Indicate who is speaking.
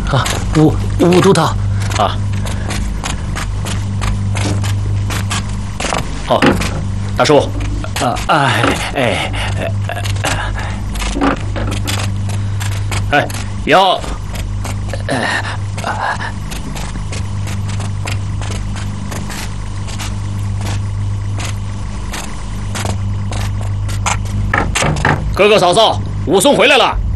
Speaker 1: 啊，捂住他！
Speaker 2: 啊，好，大叔。要。哥哥嫂嫂，武松回来了。